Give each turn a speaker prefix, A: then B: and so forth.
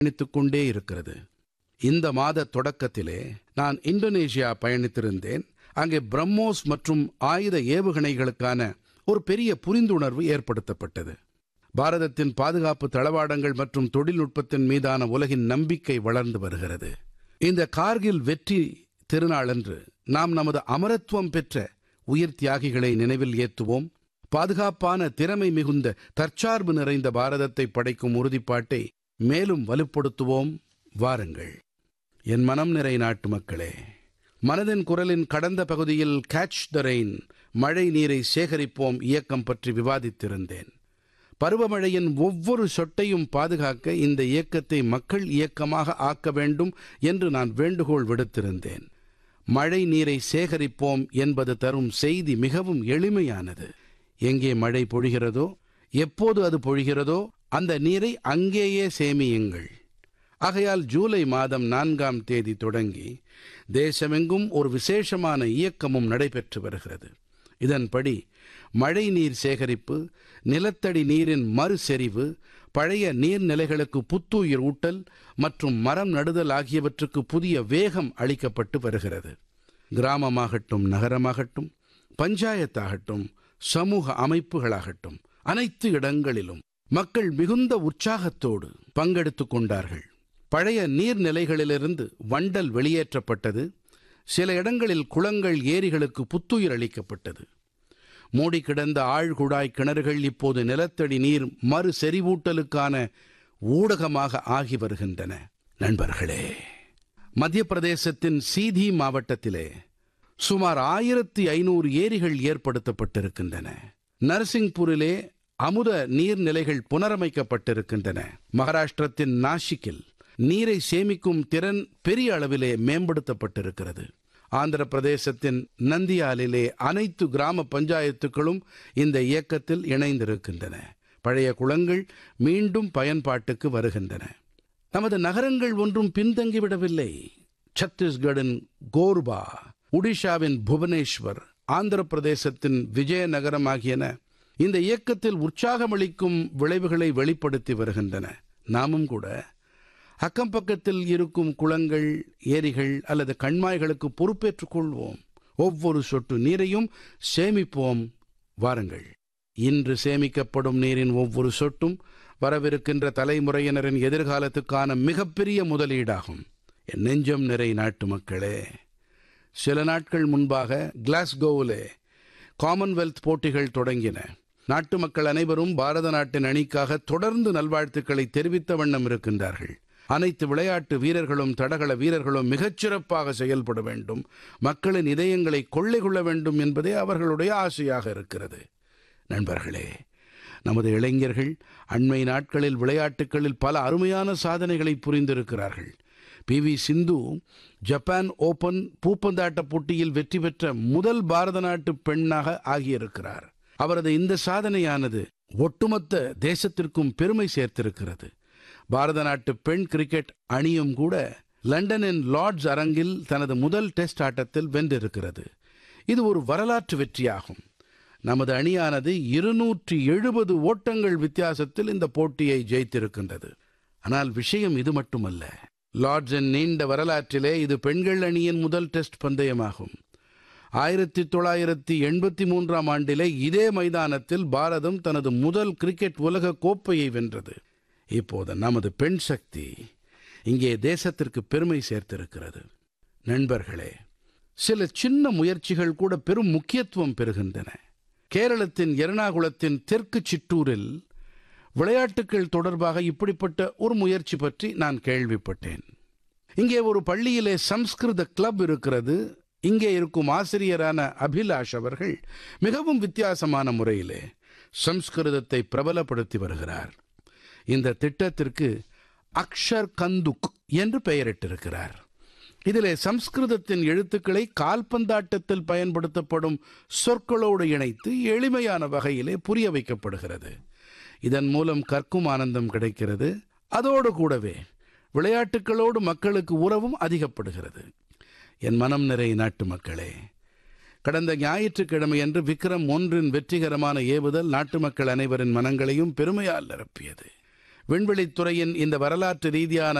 A: பயணித்துக் கொண்டே இருக்கிறது. இந்த மாத தொடக்கத்திலே நான் இந்தோனேஷியா பயணித்திருந்தேன். அங்கே பிரம்மோஸ் மற்றும் ஆயுத ஏவுகணைகளுக்கான ஒரு பெரிய புரிந்துணர்வு ஏற்படுத்தப்பட்டது. பாரதத்தின் பாதுகாப்பு தளவாடங்கள் மற்றும் தொழில்நுட்பத்தின் மீதான உலகின் நம்பிக்கை வளர்ந்து வருகிறது. இந்த கார்கில் வெற்றி திருநாளன்று நாம் நமது அமரத்துவம் பெற்ற உயிர் தியாகிகளை நினைவில் ஏற்றுவோம். பாதுகாப்பான திறமை மிகுந்த தற்சார்பு நிறைந்த பாரதத்தை படைக்கும் உறுதிப்பாட்டை மேலும் வலுப்படுத்துவோம். வாருங்கள். என் மனம் நிறை நாட்டு மக்களே, மனதின் குரலின் கடந்த பகுதியில் கேட்ச் த ரெயின், மழை நீரை சேகரிப்போம் இயக்கம் பற்றி விவாதித்திருந்தேன். பருவமழையின் ஒவ்வொரு சொட்டையும் பாதுகாக்க இந்த இயக்கத்தை மக்கள் இயக்கமாக ஆக்க வேண்டும் என்று நான் வேண்டுகோள் விடுத்திருந்தேன். மழை நீரை சேகரிப்போம் என்பது தரும் செய்தி மிகவும் எளிமையானது. எங்கே மழை பொழிகிறதோ, எப்போது அது பொழிகிறதோ அந்த நீரை அங்கேயே சேமியுங்கள். ஆகையால் ஜூலை மாதம் 4ஆம் தேதி தொடங்கி தேசமெங்கும் ஒரு விசேஷமான இயக்கமும் நடைபெற்று வருகிறது. இதன்படி மழை நீர் சேகரிப்பு, நிலத்தடி நீரின் மறுசெறிவு, பழைய நீர்நிலைகளுக்கு புத்துயிர் ஊட்டல் மற்றும் மரம் நடுதல் ஆகியவற்றுக்கு புதிய வேகம் அளிக்கப்பட்டு வருகிறது. கிராமமாகட்டும், நகரமாகட்டும், பஞ்சாயத்தாகட்டும், சமூக அமைப்புகளாகட்டும், அனைத்து இடங்களிலும் மக்கள் மிகுந்த உற்சாகத்தோடு பங்கெடுத்துக் கொண்டார்கள். பழைய நீர்நிலைகளிலிருந்து வண்டல் வெளியேற்றப்பட்டது. சில இடங்களில் குளங்கள், ஏரிகளுக்கு புத்துயிர் அளிக்கப்பட்டது. மூடி கிடந்த ஆழ்குழாய் கிணறுகள் இப்போது நிலத்தடி நீர் மறு செறிவூட்டலுக்கான ஊடகமாக ஆகி வருகின்றன. நண்பர்களே, மத்திய பிரதேசத்தின் சீதி மாவட்டத்திலே சுமார் 1500 ஏரிகள் ஏற்படுத்தப்பட்டிருக்கின்றன. நரசிங்பூரிலே அமுத நீர்நிலைகள் புனரமைக்கப்பட்டிருக்கின்றன. மகாராஷ்டிரத்தின் நாசிக்கில் நீரை சேமிக்கும் திறன் பெரிய அளவிலே மேம்படுத்தப்பட்டிருக்கிறது. ஆந்திர பிரதேசத்தின் நந்தியாலிலே அனைத்து கிராம பஞ்சாயத்துக்களும் இந்த இயக்கத்தில் இணைந்திருக்கின்றன. பழைய குளங்கள் மீண்டும் பயன்பாட்டுக்கு வருகின்றன. நமது நகரங்கள் ஒன்றும் பின்தங்கிவிடவில்லை. சத்தீஸ்கடின் கோர்பா, ஒடிஷாவின் புவனேஸ்வர், ஆந்திர பிரதேசத்தின் விஜயநகரம் ஆகியன இந்த இயக்கத்தில் உற்சாகமளிக்கும் விளைவுகளை வெளிப்படுத்தி வருகின்றன. நாமும் கூட அக்கம் பக்கத்தில் இருக்கும் குளங்கள், ஏரிகள் அல்லது கண்மாய்களுக்கு பொறுப்பேற்றுக் கொள்வோம். ஒவ்வொரு சொட்டு நீரையும் சேமிப்போம். வாருங்கள். இன்று சேமிக்கப்படும் நீரின் ஒவ்வொரு சொட்டும் வரவிருக்கின்ற தலைமுறையினரின் எதிர்காலத்துக்கான மிகப்பெரிய முதலீடாகும். என் நெஞ்சம் நிறை நாட்டு மக்களே, சில நாட்கள் முன்பாக கிளாஸ்கோவிலே காமன்வெல்த் போட்டிகள் தொடங்கின. நாட்டு மக்கள் அனைவரும் பாரத நாட்டின் அணிக்காக தொடர்ந்து நல்வாழ்த்துக்களை தெரிவித்த வண்ணம் இருக்கின்றார்கள். அனைத்து விளையாட்டு வீரர்களும், தடகள வீரர்களும் மிகச்சிறப்பாக செயல்பட வேண்டும், மக்களின் இதயங்களை கொள்ளை கொள்ள வேண்டும் என்பதே அவர்களுடைய ஆசையாக இருக்கிறது. நண்பர்களே, நமது இளைஞர்கள் அண்மை நாட்களில் விளையாட்டுகளில் பல அருமையான சாதனைகளை புரிந்திருக்கிறார்கள். PV சிந்து ஜப்பான் ஓபன் பூப்பந்தாட்ட போட்டியில் வெற்றி பெற்ற முதல் பாரத நாட்டு பெண்ணாக ஆகியிருக்கிறார். அவரது இந்த சாதனையானது ஒட்டுமொத்த தேசத்திற்கும் பெருமை சேர்த்திருக்கிறது. பாரத நாட்டு பெண் கிரிக்கெட் அணியும் கூட லண்டனின் லார்ட்ஸ் அரங்கில் தனது முதல் டெஸ்ட் ஆட்டத்தில் வென்றிருக்கிறது. இது ஒரு வரலாற்று வெற்றியாகும். நமது அணியானது 270 ஓட்டங்கள் வித்தியாசத்தில் இந்த போட்டியை ஜெயித்திருக்கின்றது. ஆனால் விஷயம் இது மட்டுமல்ல. லார்ட்ஸின் நீண்ட வரலாற்றிலே இது பெண்கள் அணியின் முதல் டெஸ்ட் பந்தயமாகும். 1983ஆம் ஆண்டிலே இதே மைதானத்தில் பாரதம் தனது முதல் கிரிக்கெட் உலக கோப்பையை வென்றது. இப்போது நமது பெண் சக்தி இங்கே தேசத்திற்கு பெருமை சேர்த்திருக்கிறது. நண்பர்களே, சில சின்ன முயற்சிகள் கூட பெரும் முக்கியத்துவம் பெறுகின்றன. கேரளத்தின் எர்ணாகுளத்தின் தெற்கு சிற்றூரில் விளையாட்டுகள் தொடர்பாக இப்படிப்பட்ட ஒரு முயற்சி பற்றி நான் கேள்விப்பட்டேன். இங்கே ஒரு பள்ளியிலே சம்ஸ்கிருத கிளப் இருக்கிறது. இங்கே இருக்கும் ஆசிரியரான அபிலாஷ் அவர்கள் மிகவும் வித்தியாசமான முறையிலே சம்ஸ்கிருதத்தை பிரபலப்படுத்தி வருகிறார். இந்த திட்டத்திற்கு அக்ஷர் கந்துக் என்று பெயரிட்டிருக்கிறார். இதிலே சம்ஸ்கிருதத்தின் எழுத்துக்களை கால்பந்தாட்டத்தில் பயன்படுத்தப்படும் சொற்களோடு இணைத்து எளிமையான வகையிலே புரிய வைக்கப்படுகிறது. இதன் மூலம் கற்கும் ஆனந்தம் கிடைக்கிறது. அதோடு கூடவே விளையாட்டுகளோடு மக்களுக்கு உறவும் அதிகப்படுகிறது. என் மனம் நிறை நாட்டு மக்களே, கடந்த ஞாயிற்றுக்கிழமையன்று விக்ரம் 1 வெற்றிகரமான ஏவுதல் நாட்டு மக்கள் அனைவரின் மனங்களையும் பெருமையால் நிரப்பியது. விண்வெளித்துறையின் இந்த வரலாற்று ரீதியான